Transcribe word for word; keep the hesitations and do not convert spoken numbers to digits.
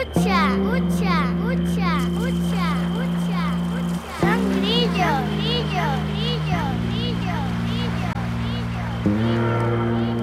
Escucha, escucha, escucha, escucha, escucha, escucha. Son grillos, grillos, grillos, grillos, grillos, grillos, grillos.